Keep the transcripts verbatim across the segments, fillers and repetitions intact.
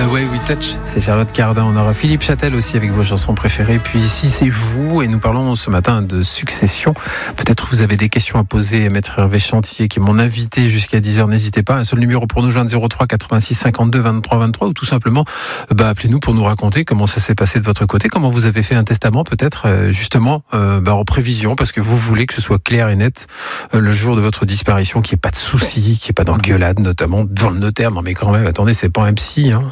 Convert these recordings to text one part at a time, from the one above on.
The Way We Touch, c'est Charlotte Cardin. On aura Philippe Châtel aussi avec vos chansons préférées. Puis ici, c'est vous. Et nous parlons ce matin de succession. Peut-être vous avez des questions à poser à Maître Hervé Chantier, qui est mon invité jusqu'à dix heures. N'hésitez pas. Un seul numéro pour nous joindre, zéro trois quatre-vingt-six cinquante-deux vingt-trois vingt-trois, ou tout simplement, bah, appelez-nous pour nous raconter comment ça s'est passé de votre côté, comment vous avez fait un testament, peut-être, justement, euh, bah, en prévision, parce que vous voulez que ce soit clair et net euh, le jour de votre disparition, qu'il n'y ait pas de soucis, qu'il n'y ait pas d'engueulade, notamment devant le notaire. Non, mais quand même, attendez, c'est pas un psy, hein.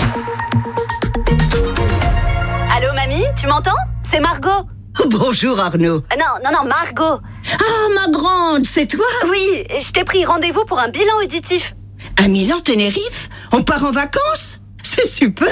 Allô, mamie, tu m'entends? C'est Margot. Bonjour Arnaud. Euh, non, non, non, Margot. Ah, ma grande, c'est toi? Oui, je t'ai pris rendez-vous pour un bilan auditif. À Milan, Tenerife? On part en vacances? C'est super!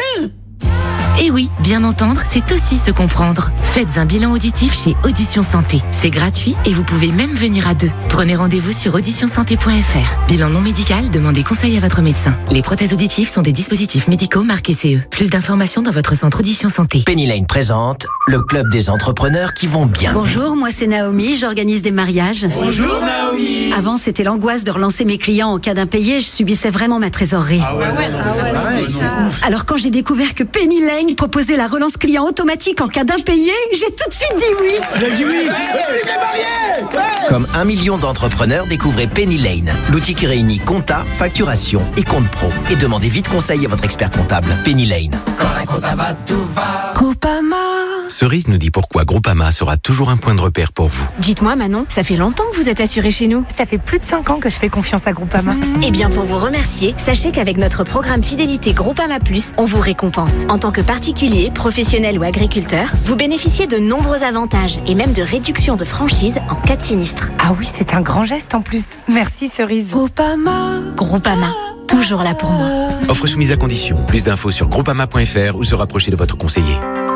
Et oui, bien entendre, c'est aussi se comprendre. Faites un bilan auditif chez Audition Santé. C'est gratuit et vous pouvez même venir à deux. Prenez rendez-vous sur audition santé point f r. Bilan non médical, demandez conseil à votre médecin. Les prothèses auditives sont des dispositifs médicaux marqués C E. Plus d'informations dans votre centre Audition Santé. Penny Lane présente le club des entrepreneurs qui vont bien. Bonjour, moi c'est Naomi, j'organise des mariages. Bonjour Naomi. Avant, c'était l'angoisse de relancer mes clients en cas d'impayé. Je subissais vraiment ma trésorerie. Ah ouais, ah ouais, non, ah c'est ouais, pareil. c'est ça. Alors quand j'ai découvert que Penny Lane proposait la relance client automatique en cas d'impayé, j'ai tout de suite dit oui. Elle a dit oui. Vive les mariés. Ouais. Comme un million d'entrepreneurs, découvrez Penny Lane, l'outil qui réunit compta, facturation et compte pro. Et demandez vite conseil à votre expert comptable. Penny Lane. Quand la compta va, tout va. Groupama. Cerise nous dit pourquoi Groupama sera toujours un point de repère pour vous. Dites-moi Manon, ça fait longtemps que vous êtes assurée chez nous. Ça fait plus de cinq ans que je fais confiance à Groupama. Mmh. Eh bien, pour vous remercier, sachez qu'avec notre programme Fidélité Groupama Plus, on vous récompense. En tant que particulier, professionnel ou agriculteur, vous bénéficiez de nombreux avantages et même de réductions de franchise en cas de sinistre. Ah oui, c'est un grand geste en plus. Merci Cerise. Groupama. Groupama. Toujours là pour moi. Offre soumise à condition. Plus d'infos sur groupama point f r ou se rapprocher de votre conseiller.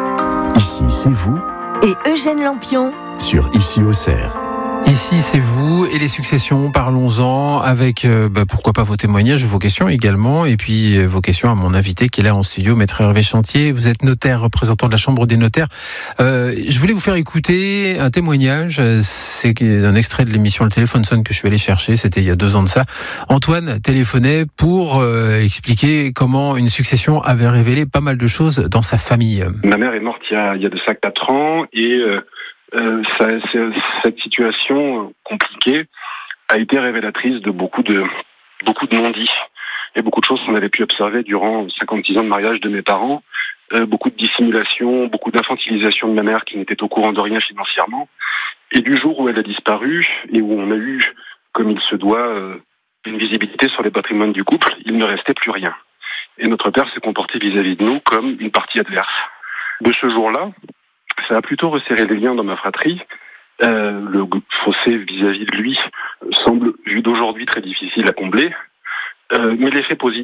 Ici, c'est vous. Et Eugène Lampion. Sur Ici Auxerre. Ici, c'est vous et les successions. Parlons-en avec, euh, bah, pourquoi pas vos témoignages, vos questions également, et puis euh, vos questions à mon invité qui est là en studio, Maître Hervé Chantier. Vous êtes notaire, représentant de la Chambre des notaires. Euh, je voulais vous faire écouter un témoignage. C'est un extrait de l'émission Le téléphone sonne que je suis allé chercher. C'était il y a deux ans de ça. Antoine téléphonait pour euh, expliquer comment une succession avait révélé pas mal de choses dans sa famille. Ma mère est morte il y a, il y a de ça quatre ans et euh, Euh, ça, cette situation compliquée a été révélatrice de beaucoup de beaucoup de non-dits et beaucoup de choses qu'on avait pu observer durant cinquante-six ans de mariage de mes parents, euh, beaucoup de dissimulation, beaucoup d'infantilisation de ma mère qui n'était au courant de rien financièrement. Et du jour où elle a disparu et où on a eu, comme il se doit, euh, une visibilité sur les patrimoines du couple, il ne restait plus rien. Et notre père s'est comporté vis-à-vis de nous comme une partie adverse. De ce jour-là, ça a plutôt resserré les liens dans ma fratrie. Euh, le fossé vis-à-vis de lui semble, vu d'aujourd'hui, très difficile à combler. Euh, mais l'effet positif